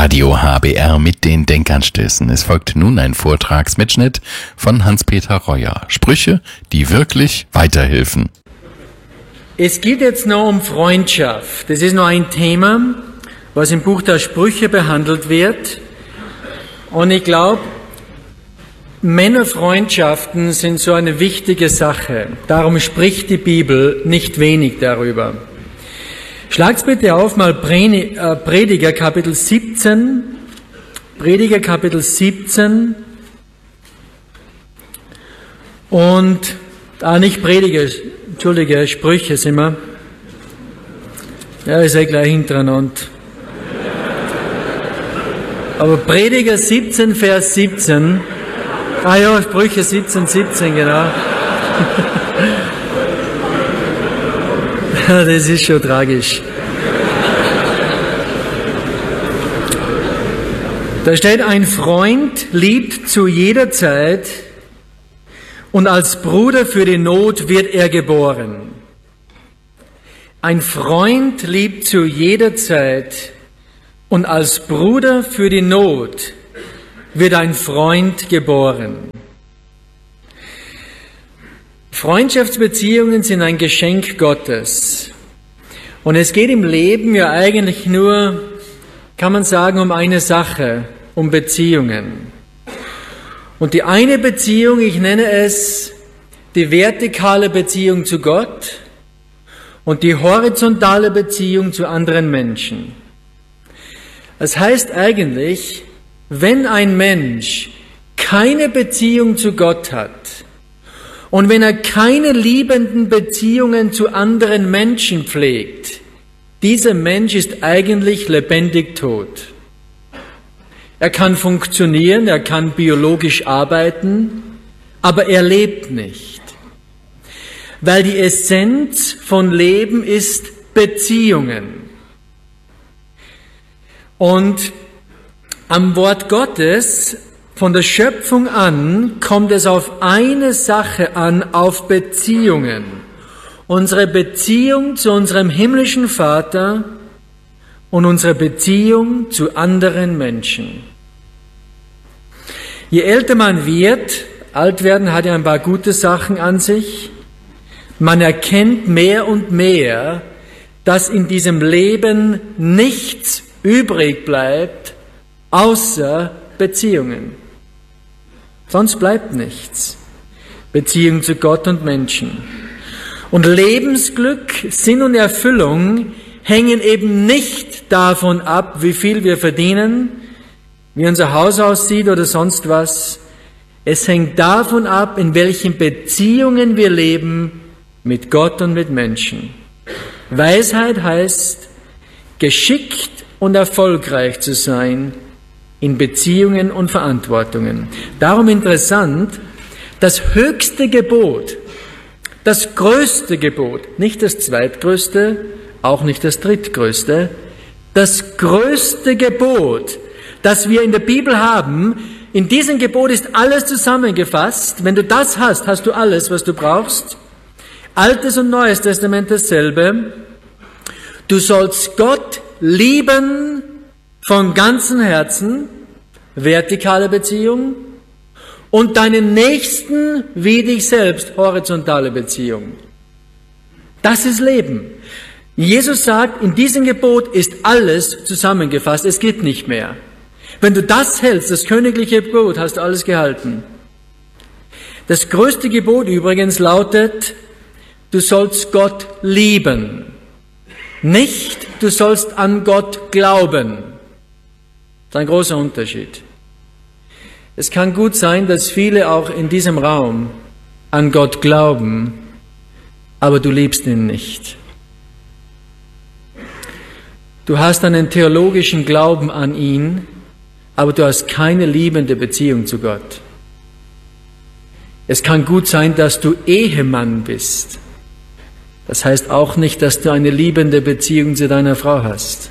Radio HBR mit den Denkanstößen. Es folgt nun ein Vortragsmitschnitt von Hans-Peter Reuer. Sprüche, die wirklich weiterhelfen. Es geht jetzt noch um Freundschaft. Das ist noch ein Thema, was im Buch der Sprüche behandelt wird. Und ich glaube, Männerfreundschaften sind so eine wichtige Sache. Darum spricht die Bibel nicht wenig darüber. Schlagt's bitte auf, mal Prediger Kapitel 17. Prediger Kapitel 17. Und, nicht Prediger, Entschuldige, Sprüche sind wir. Ja, ist gleich hintereinander. Aber Prediger 17, Vers 17. Ah ja, Sprüche 17, 17, genau. Das ist schon tragisch. Da steht, ein Freund liebt zu jeder Zeit und als Bruder für die Not wird er geboren. Ein Freund liebt zu jeder Zeit und als Bruder für die Not wird ein Freund geboren. Freundschaftsbeziehungen sind ein Geschenk Gottes. Und es geht im Leben ja eigentlich nur, kann man sagen, um eine Sache, um Beziehungen. Und die eine Beziehung, ich nenne es die vertikale Beziehung zu Gott und die horizontale Beziehung zu anderen Menschen. Das heißt eigentlich, wenn ein Mensch keine Beziehung zu Gott hat, und wenn er keine liebenden Beziehungen zu anderen Menschen pflegt, dieser Mensch ist eigentlich lebendig tot. Er kann funktionieren, er kann biologisch arbeiten, aber er lebt nicht. Weil die Essenz von Leben ist Beziehungen. Und am Wort Gottes von der Schöpfung an kommt es auf eine Sache an, auf Beziehungen. Unsere Beziehung zu unserem himmlischen Vater und unsere Beziehung zu anderen Menschen. Je älter man wird, alt werden hat ja ein paar gute Sachen an sich, man erkennt mehr und mehr, dass in diesem Leben nichts übrig bleibt, außer Beziehungen. Sonst bleibt nichts. Beziehung zu Gott und Menschen. Und Lebensglück, Sinn und Erfüllung hängen eben nicht davon ab, wie viel wir verdienen, wie unser Haus aussieht oder sonst was. Es hängt davon ab, in welchen Beziehungen wir leben mit Gott und mit Menschen. Weisheit heißt, geschickt und erfolgreich zu sein in Beziehungen und Verantwortungen. Darum interessant, das höchste Gebot, das größte Gebot, nicht das zweitgrößte, auch nicht das drittgrößte, das größte Gebot, das wir in der Bibel haben, in diesem Gebot ist alles zusammengefasst. Wenn du das hast, hast du alles, was du brauchst. Altes und Neues Testament dasselbe. Du sollst Gott lieben von ganzem Herzen, vertikale Beziehung, und deinen Nächsten wie dich selbst, horizontale Beziehung. Das ist Leben. Jesus sagt, in diesem Gebot ist alles zusammengefasst, es geht nicht mehr. Wenn du das hältst, das königliche Gebot, hast du alles gehalten. Das größte Gebot übrigens lautet, du sollst Gott lieben. Nicht, du sollst an Gott glauben. Das ist ein großer Unterschied. Es kann gut sein, dass viele auch in diesem Raum an Gott glauben, aber du liebst ihn nicht. Du hast einen theologischen Glauben an ihn, aber du hast keine liebende Beziehung zu Gott. Es kann gut sein, dass du Ehemann bist. Das heißt auch nicht, dass du eine liebende Beziehung zu deiner Frau hast.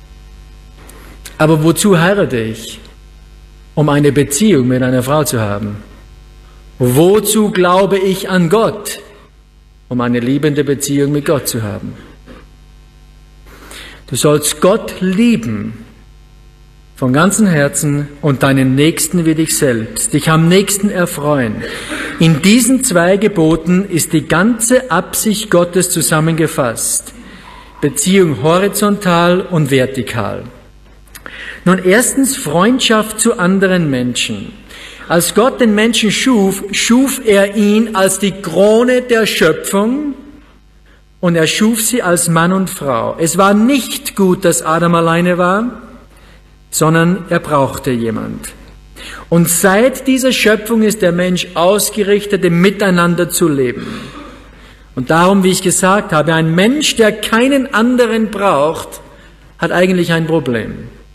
Aber wozu heirate ich? Um eine Beziehung mit einer Frau zu haben. Wozu glaube ich an Gott? Um eine liebende Beziehung mit Gott zu haben. Du sollst Gott lieben von ganzem Herzen und deinen Nächsten wie dich selbst, dich am Nächsten erfreuen. In diesen 2 Geboten ist die ganze Absicht Gottes zusammengefasst. Beziehung horizontal und vertikal. Nun erstens Freundschaft zu anderen Menschen. Als Gott den Menschen schuf, schuf er ihn als die Krone der Schöpfung und er schuf sie als Mann und Frau. Es war nicht gut, dass Adam alleine war, sondern er brauchte jemand. Und seit dieser Schöpfung ist der Mensch ausgerichtet, im Miteinander zu leben. Und darum, wie ich gesagt habe, ein Mensch, der keinen anderen braucht, hat eigentlich ein Problem.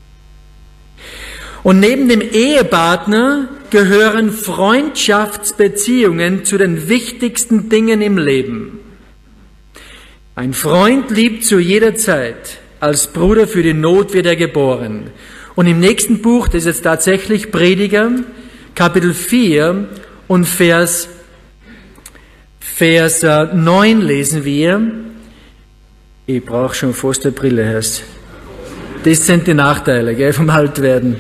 Und neben dem Ehepartner gehören Freundschaftsbeziehungen zu den wichtigsten Dingen im Leben. Ein Freund liebt zu jeder Zeit. Als Bruder für die Not wird er geboren. Und im nächsten Buch, das ist jetzt tatsächlich Prediger, Kapitel 4 und Vers 9 lesen wir. Ich brauche schon fast eine Brille erst. Das sind die Nachteile, gell, vom Altwerden.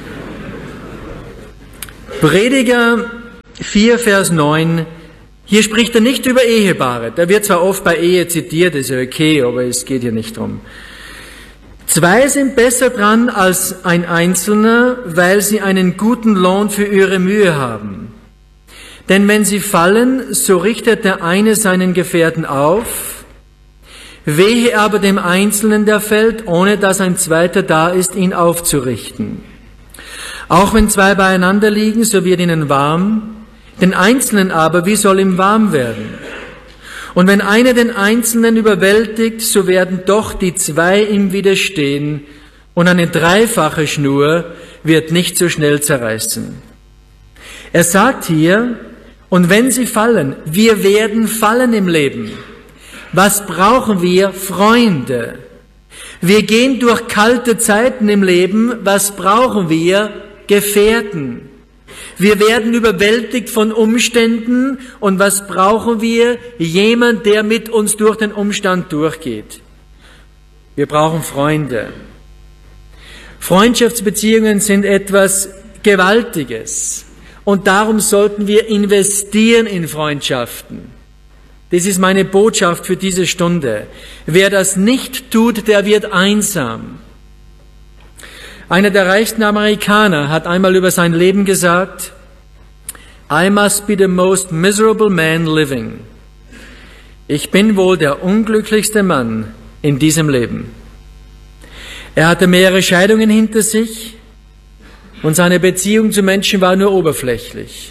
Prediger 4, Vers 9. Hier spricht er nicht über Ehepaare. Da wird zwar oft bei Ehe zitiert, ist ja okay, aber es geht hier nicht drum. 2 sind besser dran als ein Einzelner, weil sie einen guten Lohn für ihre Mühe haben. Denn wenn sie fallen, so richtet der eine seinen Gefährten auf. Wehe aber dem Einzelnen, der fällt, ohne dass ein zweiter da ist, ihn aufzurichten. Auch wenn 2 beieinander liegen, so wird ihnen warm. Den Einzelnen aber, wie soll ihm warm werden? Und wenn einer den Einzelnen überwältigt, so werden doch die 2 ihm widerstehen, und eine 3-fache Schnur wird nicht so schnell zerreißen. Er sagt hier, und wenn sie fallen, wir werden fallen im Leben. Was brauchen wir? Freunde. Wir gehen durch kalte Zeiten im Leben. Was brauchen wir? Gefährten. Wir werden überwältigt von Umständen und was brauchen wir? Jemand, der mit uns durch den Umstand durchgeht. Wir brauchen Freunde. Freundschaftsbeziehungen sind etwas Gewaltiges und darum sollten wir investieren in Freundschaften. Das ist meine Botschaft für diese Stunde. Wer das nicht tut, der wird einsam. Einer der reichsten Amerikaner hat einmal über sein Leben gesagt, I must be the most miserable man living. Ich bin wohl der unglücklichste Mann in diesem Leben. Er hatte mehrere Scheidungen hinter sich und seine Beziehung zu Menschen war nur oberflächlich.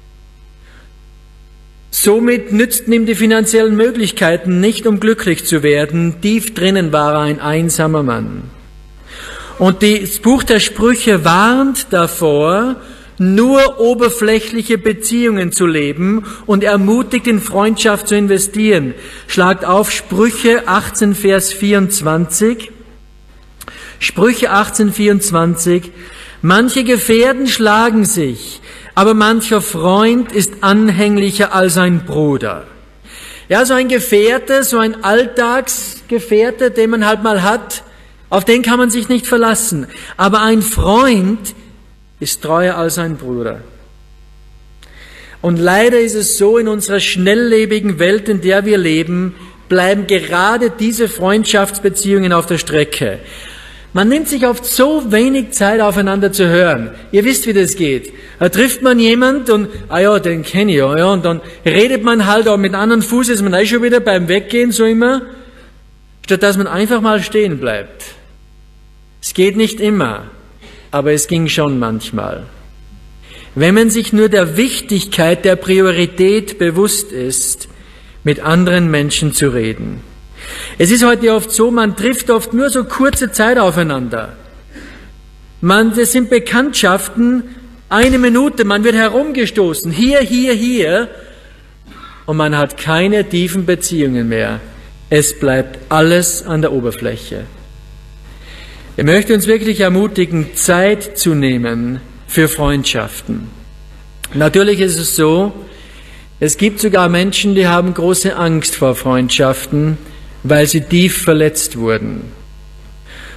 Somit nützten ihm die finanziellen Möglichkeiten nicht, um glücklich zu werden. Tief drinnen war er ein einsamer Mann. Und das Buch der Sprüche warnt davor, nur oberflächliche Beziehungen zu leben und ermutigt, in Freundschaft zu investieren. Schlagt auf Sprüche 18, Vers 24. Sprüche 18, 24. Manche Gefährten schlagen sich, aber mancher Freund ist anhänglicher als ein Bruder. Ja, so ein Gefährte, so ein Alltagsgefährte, den man halt mal hat, auf den kann man sich nicht verlassen. Aber ein Freund ist treuer als ein Bruder. Und leider ist es so, in unserer schnelllebigen Welt, in der wir leben, bleiben gerade diese Freundschaftsbeziehungen auf der Strecke. Man nimmt sich oft so wenig Zeit, aufeinander zu hören. Ihr wisst, wie das geht. Da trifft man jemand und, den kenne ich ja, und dann redet man halt auch mit anderen Fuß, ist man schon wieder beim Weggehen, so immer, statt dass man einfach mal stehen bleibt. Es geht nicht immer, aber es ging schon manchmal. Wenn man sich nur der Wichtigkeit, der Priorität bewusst ist, mit anderen Menschen zu reden. Es ist heute oft so, man trifft oft nur so kurze Zeit aufeinander. Das sind Bekanntschaften, 1 Minute, man wird herumgestoßen, hier, und man hat keine tiefen Beziehungen mehr. Es bleibt alles an der Oberfläche. Ich möchte uns wirklich ermutigen, Zeit zu nehmen für Freundschaften. Natürlich ist es so, es gibt sogar Menschen, die haben große Angst vor Freundschaften, weil sie tief verletzt wurden.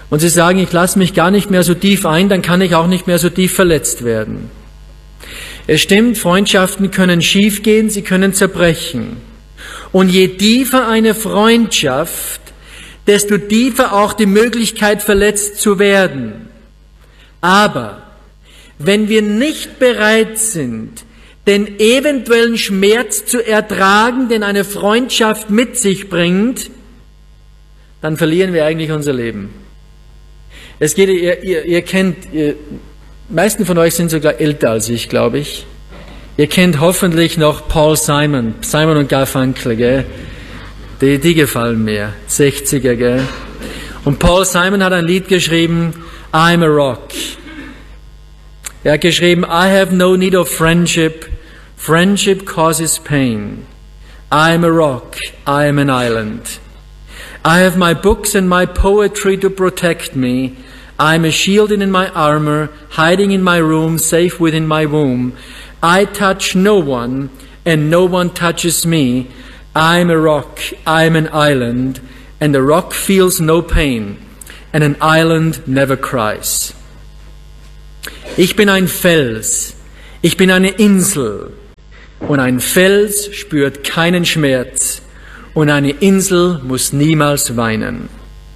und Sie sagen, ich lasse mich gar nicht mehr so tief ein, dann kann ich auch nicht mehr so tief verletzt werden. Es stimmt, Freundschaften können schiefgehen, sie können zerbrechen. Und je tiefer eine Freundschaft, desto tiefer auch die Möglichkeit, verletzt zu werden. Aber wenn wir nicht bereit sind, den eventuellen Schmerz zu ertragen, den eine Freundschaft mit sich bringt, dann verlieren wir eigentlich unser Leben. Es geht, ihr kennt, die meisten von euch sind sogar älter als ich, glaube ich. Ihr kennt hoffentlich noch Paul Simon und Garfunkel, gell? Die gefallen mir, 60er, gell? Und Paul Simon hat ein Lied geschrieben, I'm a Rock. Er hat geschrieben, I have no need of friendship, friendship causes pain. I am a rock, I am an island. I have my books and my poetry to protect me. I am a shield in my armor, hiding in my room, safe within my womb. I touch no one, and no one touches me. I am a rock, I am an island, and a rock feels no pain, and an island never cries. Ich bin ein Fels, ich bin eine Insel, und ein Fels spürt keinen Schmerz, und eine Insel muss niemals weinen.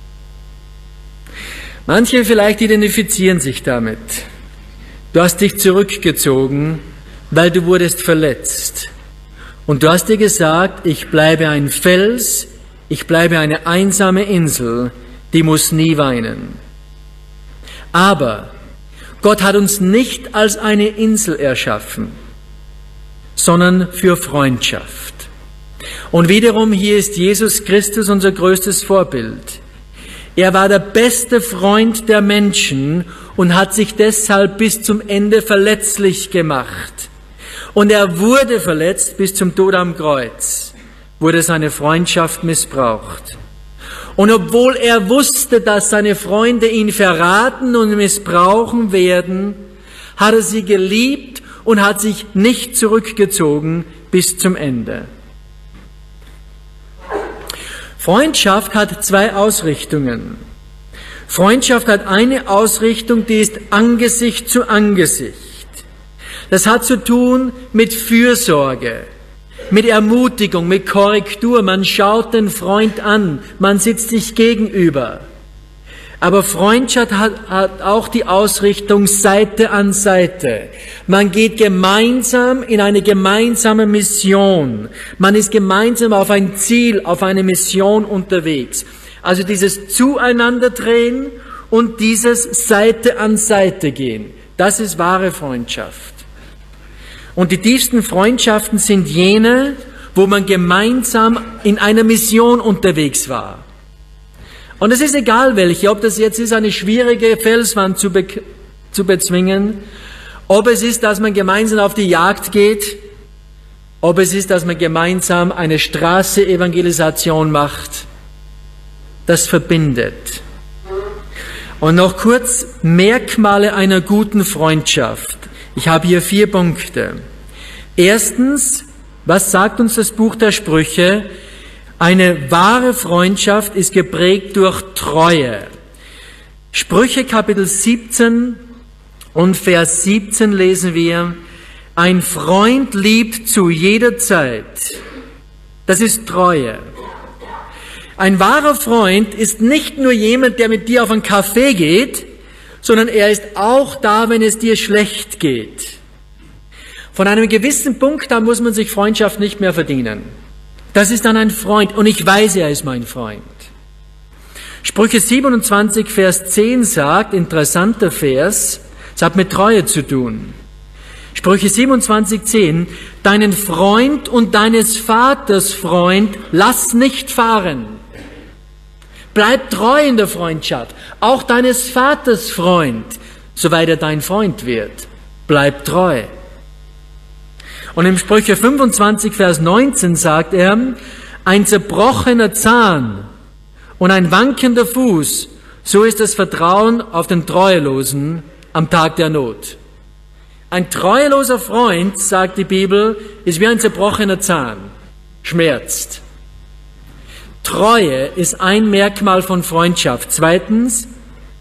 Manche vielleicht identifizieren sich damit. Du hast dich zurückgezogen, weil du wurdest verletzt. Und du hast dir gesagt, ich bleibe ein Fels, ich bleibe eine einsame Insel, die muss nie weinen. Aber Gott hat uns nicht als eine Insel erschaffen, sondern für Freundschaft. Und wiederum hier ist Jesus Christus unser größtes Vorbild. Er war der beste Freund der Menschen und hat sich deshalb bis zum Ende verletzlich gemacht. Und er wurde verletzt bis zum Tod am Kreuz, wurde seine Freundschaft missbraucht. Und obwohl er wusste, dass seine Freunde ihn verraten und missbrauchen werden, hat er sie geliebt und hat sich nicht zurückgezogen bis zum Ende. Freundschaft hat zwei Ausrichtungen. Freundschaft hat eine Ausrichtung, die ist Angesicht zu Angesicht. Das hat zu tun mit Fürsorge, mit Ermutigung, mit Korrektur. Man schaut den Freund an, man sitzt sich gegenüber. Aber Freundschaft hat auch die Ausrichtung Seite an Seite. Man geht gemeinsam in eine gemeinsame Mission. Man ist gemeinsam auf ein Ziel, auf eine Mission unterwegs. Also dieses Zueinanderdrehen und dieses Seite an Seite gehen. Das ist wahre Freundschaft. Und die tiefsten Freundschaften sind jene, wo man gemeinsam in einer Mission unterwegs war. Und es ist egal welche, ob das jetzt ist, eine schwierige Felswand zu bezwingen, ob es ist, dass man gemeinsam auf die Jagd geht, ob es ist, dass man gemeinsam eine Straße-Evangelisation macht. Das verbindet. Und noch kurz Merkmale einer guten Freundschaft. Ich habe hier 4 Punkte. Erstens, was sagt uns das Buch der Sprüche? Eine wahre Freundschaft ist geprägt durch Treue. Sprüche Kapitel 17 und Vers 17 lesen wir, ein Freund liebt zu jeder Zeit. Das ist Treue. Ein wahrer Freund ist nicht nur jemand, der mit dir auf einen Kaffee geht, sondern er ist auch da, wenn es dir schlecht geht. Von einem gewissen Punkt an muss man sich Freundschaft nicht mehr verdienen. Das ist dann ein Freund und ich weiß, er ist mein Freund. Sprüche 27, Vers 10 sagt, interessanter Vers, es hat mit Treue zu tun. Sprüche 27, 10, deinen Freund und deines Vaters Freund lass nicht fahren. Bleib treu in der Freundschaft, auch deines Vaters Freund, soweit er dein Freund wird. Bleib treu. Und im Sprüche 25, Vers 19 sagt er, ein zerbrochener Zahn und ein wankender Fuß, so ist das Vertrauen auf den Treuelosen am Tag der Not. Ein treueloser Freund, sagt die Bibel, ist wie ein zerbrochener Zahn, schmerzt. Treue ist ein Merkmal von Freundschaft. Zweitens,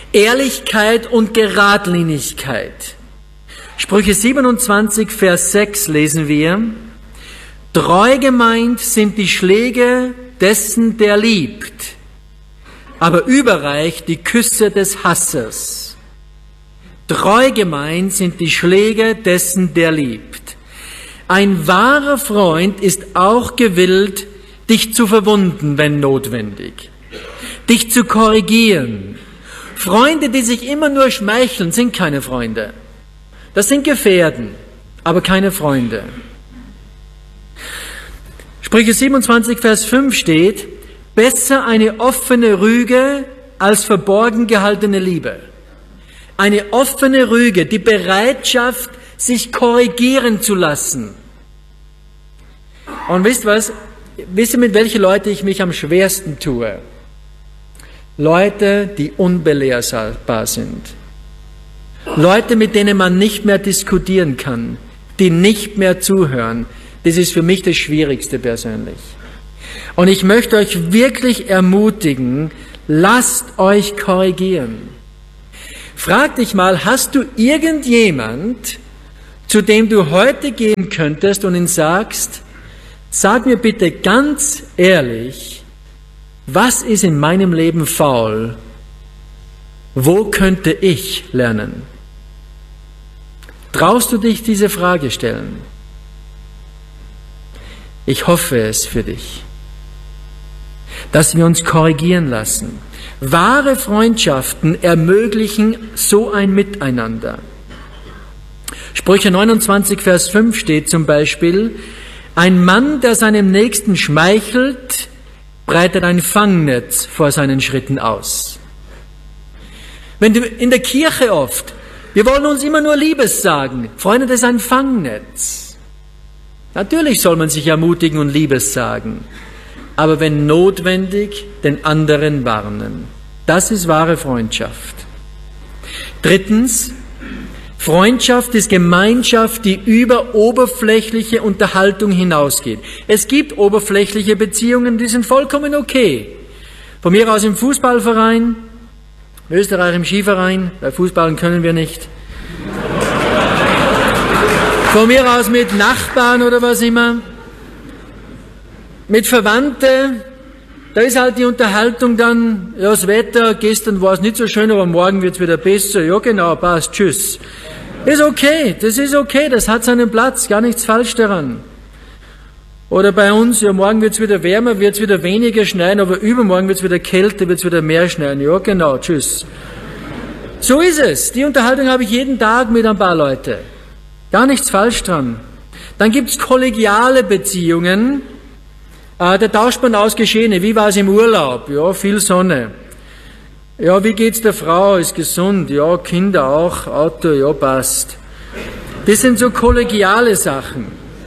Ehrlichkeit und Geradlinigkeit. Sprüche 27, Vers 6 lesen wir: Treu gemeint sind die Schläge dessen, der liebt, aber überreich die Küsse des Hassers. Treu gemeint sind die Schläge dessen, der liebt. Ein wahrer Freund ist auch gewillt, dich zu verwunden, wenn notwendig, dich zu korrigieren. Freunde, die sich immer nur schmeicheln, sind keine Freunde. Das sind Gefährten, aber keine Freunde. Sprüche 27, Vers 5 steht: Besser eine offene Rüge als verborgen gehaltene Liebe. Eine offene Rüge, die Bereitschaft, sich korrigieren zu lassen. Und wisst was? Wisst ihr, mit welchen Leuten ich mich am schwersten tue? Leute, die unbelehrbar sind. Leute, mit denen man nicht mehr diskutieren kann, die nicht mehr zuhören. Das ist für mich das Schwierigste persönlich. Und ich möchte euch wirklich ermutigen, lasst euch korrigieren. Frag dich mal, hast du irgendjemand, zu dem du heute gehen könntest und ihn sagst: Sag mir bitte ganz ehrlich, was ist in meinem Leben faul? Wo könnte ich lernen? Traust du dich diese Frage stellen? Ich hoffe es für dich, dass wir uns korrigieren lassen. Wahre Freundschaften ermöglichen so ein Miteinander. Sprüche 29, Vers 5 steht zum Beispiel: Ein Mann, der seinem Nächsten schmeichelt, breitet ein Fangnetz vor seinen Schritten aus. Wenn du in der Kirche oft, wir wollen uns immer nur Liebes sagen. Freunde, das ist ein Fangnetz. Natürlich soll man sich ermutigen und Liebes sagen, aber wenn notwendig, den anderen warnen. Das ist wahre Freundschaft. Drittens, Freundschaft ist Gemeinschaft, die über oberflächliche Unterhaltung hinausgeht. Es gibt oberflächliche Beziehungen, die sind vollkommen okay. Von mir aus im Fußballverein, in Österreich im Skiverein, bei Fußballen können wir nicht. Von mir aus mit Nachbarn oder was immer. Mit Verwandten, da ist halt die Unterhaltung dann: Ja, das Wetter, gestern war es nicht so schön, aber morgen wird es wieder besser. Ja genau, passt, tschüss. Ist okay, das hat seinen Platz, gar nichts falsch daran. Oder bei uns: Ja, morgen wird es wieder wärmer, wird es wieder weniger schneien, aber übermorgen wird es wieder kälter, wird es wieder mehr schneien. Ja genau, tschüss. So ist es. Die Unterhaltung habe ich jeden Tag mit ein paar Leuten. Gar nichts falsch dran. Dann gibt es kollegiale Beziehungen. Da tauscht man aus Geschehene. Wie war es im Urlaub? Ja, viel Sonne. Ja, wie geht's der Frau? Ist gesund. Ja, Kinder auch. Auto, ja, passt. Das sind so kollegiale Sachen.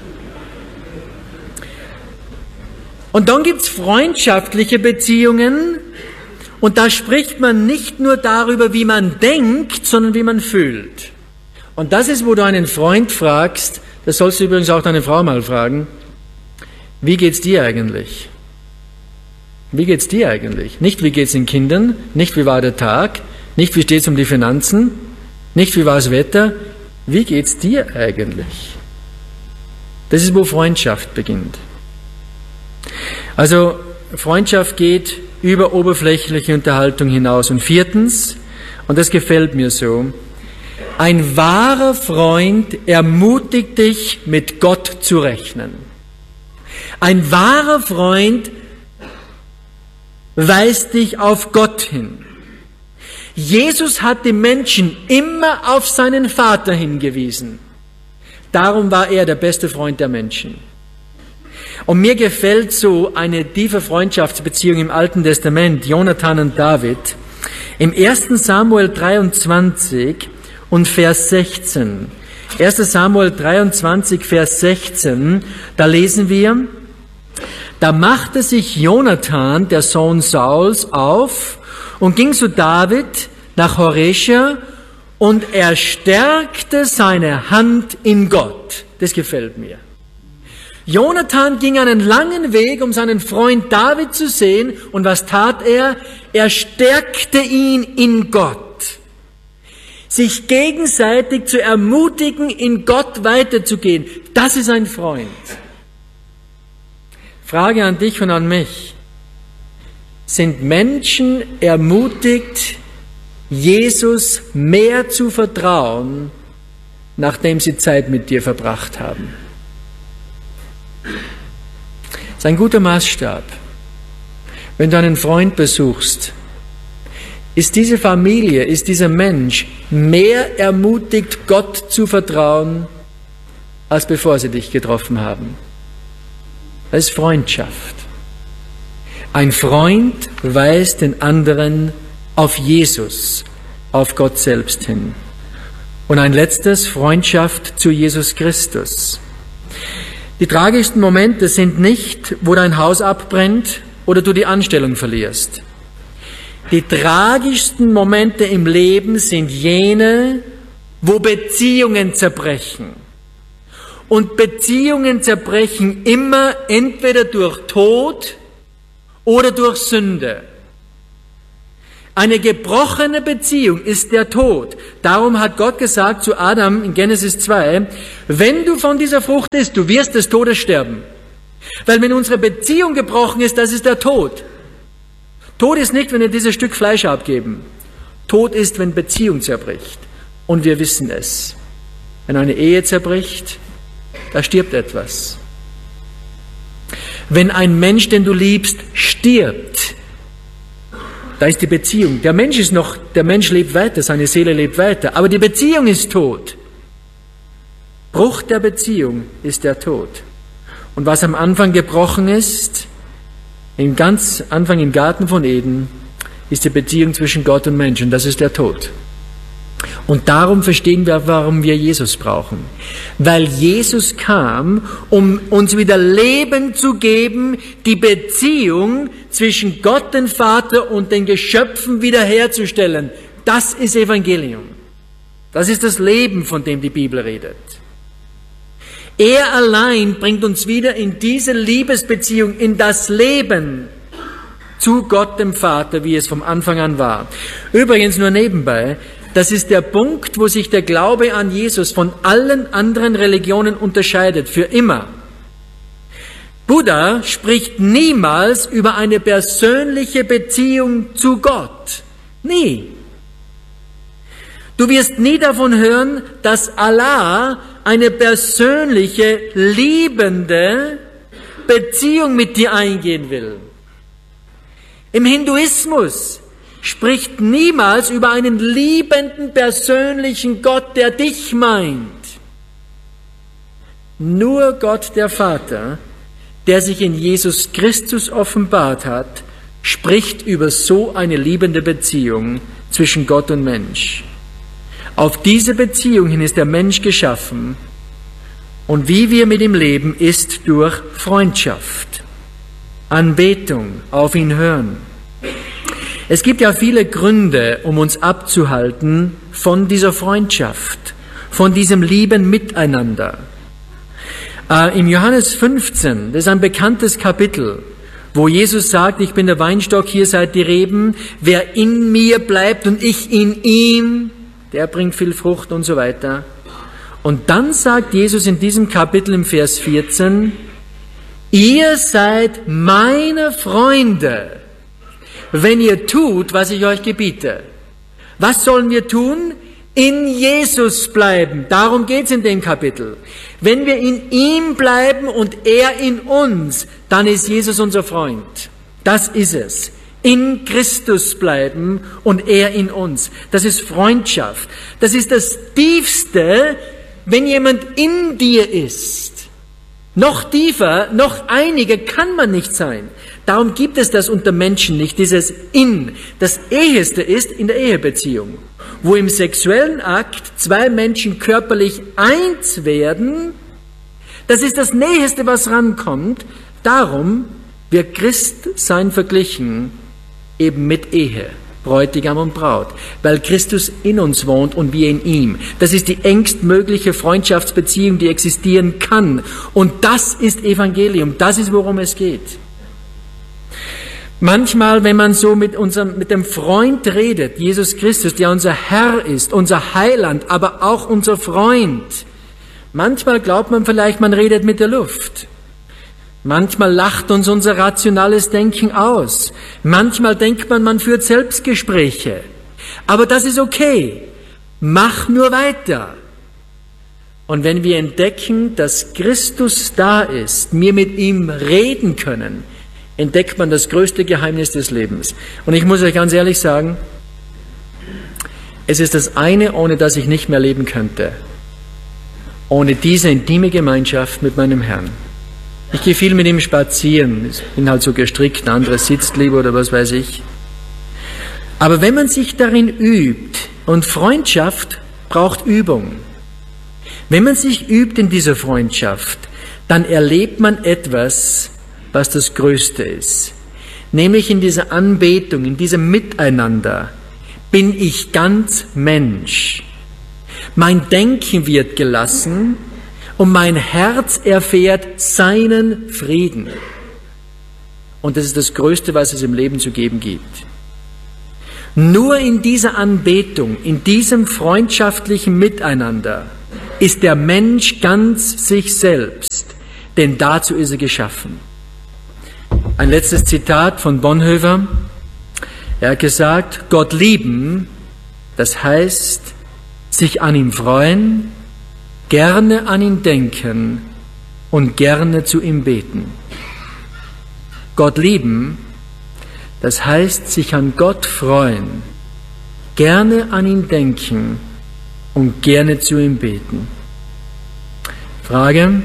Und dann gibt's freundschaftliche Beziehungen. Und da spricht man nicht nur darüber, wie man denkt, sondern wie man fühlt. Und das ist, wo du einen Freund fragst, das sollst du übrigens auch deine Frau mal fragen: Wie geht's dir eigentlich? Wie geht's dir eigentlich? Nicht, wie geht's den Kindern, nicht, wie war der Tag, nicht, wie steht's um die Finanzen, nicht, wie war das Wetter. Wie geht's dir eigentlich? Das ist, wo Freundschaft beginnt. Also, Freundschaft geht über oberflächliche Unterhaltung hinaus. Und viertens, und das gefällt mir so: Ein wahrer Freund ermutigt dich, mit Gott zu rechnen. Ein wahrer Freund weist dich auf Gott hin. Jesus hat die Menschen immer auf seinen Vater hingewiesen. Darum war er der beste Freund der Menschen. Und mir gefällt so eine tiefe Freundschaftsbeziehung im Alten Testament, Jonathan und David. Im 1. Samuel 23 und Vers 16. 1. Samuel 23, Vers 16, da lesen wir: Da machte sich Jonathan, der Sohn Sauls, auf und ging zu David nach Horesha und er stärkte seine Hand in Gott. Das gefällt mir. Jonathan ging einen langen Weg, um seinen Freund David zu sehen. Und was tat er? Er stärkte ihn in Gott. sich gegenseitig zu ermutigen, in Gott weiterzugehen. Das ist ein Freund. Frage an dich und an mich. Sind Menschen ermutigt, Jesus mehr zu vertrauen, nachdem sie Zeit mit dir verbracht haben? Das ist ein guter Maßstab. Wenn du einen Freund besuchst, ist diese Familie, ist dieser Mensch mehr ermutigt, Gott zu vertrauen, als bevor sie dich getroffen haben. Das ist Freundschaft. Ein Freund weist den anderen auf Jesus, auf Gott selbst hin. Und ein letztes, Freundschaft zu Jesus Christus. Die tragischsten Momente sind nicht, wo dein Haus abbrennt oder du die Anstellung verlierst. Die tragischsten Momente im Leben sind jene, wo Beziehungen zerbrechen. Und Beziehungen zerbrechen immer entweder durch Tod oder durch Sünde. Eine gebrochene Beziehung ist der Tod. Darum hat Gott gesagt zu Adam in Genesis 2, wenn du von dieser Frucht isst, du wirst des Todes sterben. Weil wenn unsere Beziehung gebrochen ist, das ist der Tod. Tod ist nicht, wenn wir dieses Stück Fleisch abgeben. Tod ist, wenn Beziehung zerbricht. Und wir wissen es. Wenn eine Ehe zerbricht, da stirbt etwas. Wenn ein Mensch, den du liebst, stirbt, da ist die Beziehung. Der Mensch lebt weiter, seine Seele lebt weiter, aber die Beziehung ist tot. Bruch der Beziehung ist der Tod. Und was am Anfang gebrochen ist, ganz Anfang im Garten von Eden, ist die Beziehung zwischen Gott und Menschen, das ist der Tod. Und darum verstehen wir, warum wir Jesus brauchen. Weil Jesus kam, um uns wieder Leben zu geben, die Beziehung zwischen Gott, dem Vater, und den Geschöpfen wiederherzustellen. Das ist Evangelium. Das ist das Leben, von dem die Bibel redet. Er allein bringt uns wieder in diese Liebesbeziehung, in das Leben zu Gott, dem Vater, wie es vom Anfang an war. Übrigens nur nebenbei, das ist der Punkt, wo sich der Glaube an Jesus von allen anderen Religionen unterscheidet, für immer. Buddha spricht niemals über eine persönliche Beziehung zu Gott. Nie. Du wirst nie davon hören, dass Allah eine persönliche, liebende Beziehung mit dir eingehen will. Im Hinduismus spricht niemals über einen liebenden, persönlichen Gott, der dich meint. Nur Gott, der Vater, der sich in Jesus Christus offenbart hat, spricht über so eine liebende Beziehung zwischen Gott und Mensch. Auf diese Beziehung hin ist der Mensch geschaffen, und wie wir mit ihm leben, ist durch Freundschaft, Anbetung, auf ihn hören. Es gibt ja viele Gründe, um uns abzuhalten von dieser Freundschaft, von diesem lieben Miteinander. Im Johannes 15, das ist ein bekanntes Kapitel, wo Jesus sagt, ich bin der Weinstock, hier seid die Reben, wer in mir bleibt und ich in ihm, der bringt viel Frucht und so weiter. Und dann sagt Jesus in diesem Kapitel im Vers 14, ihr seid meine Freunde, wenn ihr tut, was ich euch gebiete. Was sollen wir tun? In Jesus bleiben. Darum geht's in dem Kapitel. Wenn wir in ihm bleiben und er in uns, dann ist Jesus unser Freund. Das ist es. In Christus bleiben und er in uns. Das ist Freundschaft. Das ist das Tiefste, wenn jemand in dir ist. Noch tiefer, noch einiger kann man nicht sein. Darum gibt es das unter Menschen nicht, dieses In. Das Eheste ist in der Ehebeziehung, wo im sexuellen Akt zwei Menschen körperlich eins werden. Das ist das Näheste, was rankommt. Darum wird Christsein verglichen eben mit Ehe, Bräutigam und Braut, weil Christus in uns wohnt und wir in ihm. Das ist die engstmögliche Freundschaftsbeziehung, die existieren kann. Und das ist Evangelium, das ist, worum es geht. Manchmal, wenn man so mit dem Freund redet, Jesus Christus, der unser Herr ist, unser Heiland, aber auch unser Freund, manchmal glaubt man vielleicht, man redet mit der Luft. Manchmal lacht uns unser rationales Denken aus. Manchmal denkt man führt Selbstgespräche. Aber das ist okay. Mach nur weiter. Und wenn wir entdecken, dass Christus da ist, wir mit ihm reden können, entdeckt man das größte Geheimnis des Lebens. Und ich muss euch ganz ehrlich sagen, es ist das eine, ohne das ich nicht mehr leben könnte. Ohne diese intime Gemeinschaft mit meinem Herrn. Ich gehe viel mit ihm spazieren. Ich bin halt so gestrickt, der andere sitzt lieber oder was weiß ich. Aber wenn man sich darin übt, und Freundschaft braucht Übung. Wenn man sich übt in dieser Freundschaft, dann erlebt man etwas, was das Größte ist. Nämlich in dieser Anbetung, in diesem Miteinander bin ich ganz Mensch. Mein Denken wird gelassen und mein Herz erfährt seinen Frieden. Und das ist das Größte, was es im Leben zu geben gibt. Nur in dieser Anbetung, in diesem freundschaftlichen Miteinander ist der Mensch ganz sich selbst, denn dazu ist er geschaffen. Ein letztes Zitat von Bonhoeffer. Er hat gesagt, Gott lieben, das heißt, sich an ihm freuen, gerne an ihn denken und gerne zu ihm beten. Gott lieben, das heißt, sich an Gott freuen, gerne an ihn denken und gerne zu ihm beten. Frage: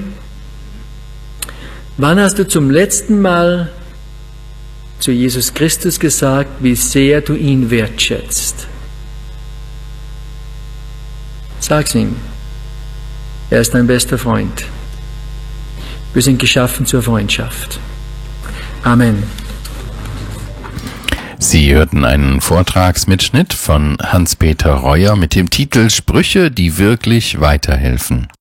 Wann hast du zum letzten Mal zu Jesus Christus gesagt, wie sehr du ihn wertschätzt? Sag's ihm. Er ist dein bester Freund. Wir sind geschaffen zur Freundschaft. Amen. Sie hörten einen Vortragsmitschnitt von Hans-Peter Reuer mit dem Titel Sprüche, die wirklich weiterhelfen.